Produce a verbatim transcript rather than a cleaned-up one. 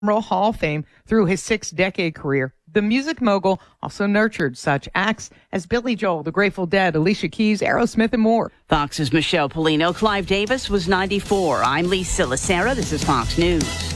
Roll Hall of Fame through his six-decade career. The music mogul also nurtured such acts as Billy Joel, The Grateful Dead, Alicia Keys, Aerosmith, and more. Fox's Michelle Polino. Clive Davis was ninety-four. I'm Lisa Lacera. This is Fox News.